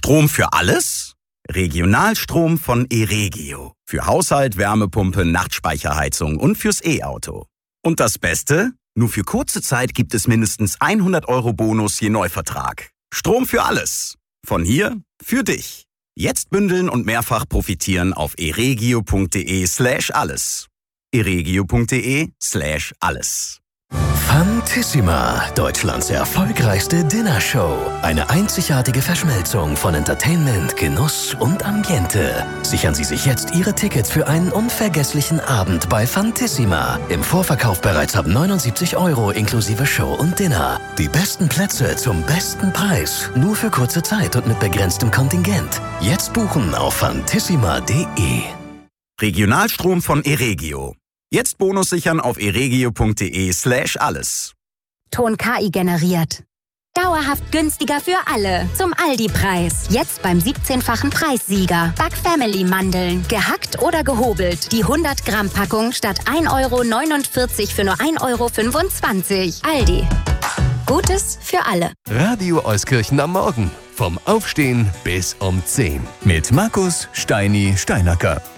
Strom für alles? Regionalstrom von Eregio. Für Haushalt, Wärmepumpe, Nachtspeicherheizung und fürs E-Auto. Und das Beste? Nur für kurze Zeit gibt es mindestens 100 € Bonus je Neuvertrag. Strom für alles. Von hier für dich. Jetzt bündeln und mehrfach profitieren auf eregio.de/alles. eregio.de/alles. Fantissima, Deutschlands erfolgreichste Dinnershow. Eine einzigartige Verschmelzung von Entertainment, Genuss und Ambiente. Sichern Sie sich jetzt Ihre Tickets für einen unvergesslichen Abend bei Fantissima. Im Vorverkauf bereits ab 79 € inklusive Show und Dinner. Die besten Plätze zum besten Preis. Nur für kurze Zeit und mit begrenztem Kontingent. Jetzt buchen auf fantissima.de. Regionalstrom von Eregio. Jetzt Bonus sichern auf eregio.de/alles. Ton KI generiert. Dauerhaft günstiger für alle. Zum Aldi-Preis. Jetzt beim 17-fachen Preissieger. Back Family Mandeln. Gehackt oder gehobelt. Die 100-Gramm-Packung statt 1,49 € für nur 1,25 €. Aldi. Gutes für alle. Radio Euskirchen am Morgen. Vom Aufstehen bis um 10. Mit Markus Steini Steinacker.